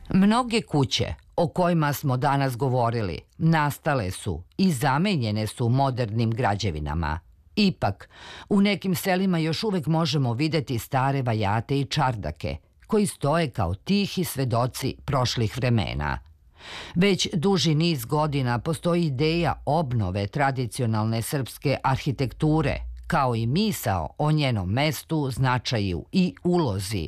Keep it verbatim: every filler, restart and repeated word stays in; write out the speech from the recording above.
Mnoge kuće o kojima smo danas govorili nastale su i zamenjene su modernim građevinama. Ipak, u nekim selima još uvek možemo videti stare vajate i čardake, koji stoje kao tihi svedoci prošlih vremena. Već duži niz godina postoji ideja obnove tradicionalne srpske arhitekture, kao i misao o njenom mestu, značaju i ulozi